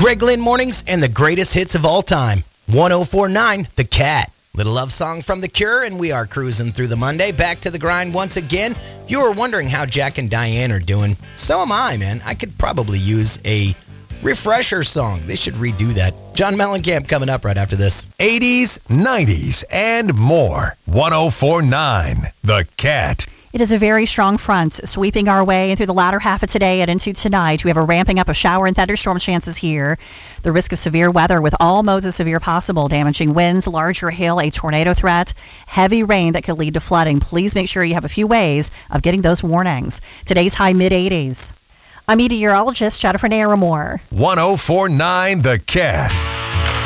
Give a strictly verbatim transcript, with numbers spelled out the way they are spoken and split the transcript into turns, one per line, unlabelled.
Greg Lynn Mornings and the greatest hits of all time. one oh four point nine The Cat. Little love song from The Cure, and we are cruising through the Monday. Back to the grind once again. If you were wondering how Jack and Diane are doing, so am I, man. I could probably use a refresher song. They should redo that. John Mellencamp coming up right after this.
eighties, nineties, and more. one oh four point nine The Cat.
It is a very strong front sweeping our way through the latter half of today and into tonight. We have a ramping up of shower and thunderstorm chances here. The risk of severe weather with all modes of severe possible. Damaging winds, larger hail, a tornado threat, heavy rain that could lead to flooding. Please make sure you have a few ways of getting those warnings. Today's high mid-eighties. I'm meteorologist Jennifer Naramore.
one oh four point nine The Cat.